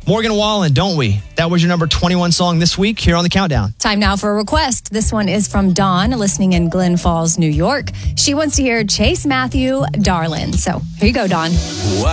Morgan Wallen, Don't We? That was your number 21 song this week here on the Countdown. Time now for a request. This one is from Dawn, listening in Glen Falls, New York. She wants to hear Chase Matthew, Darlin'. So here you go, Dawn.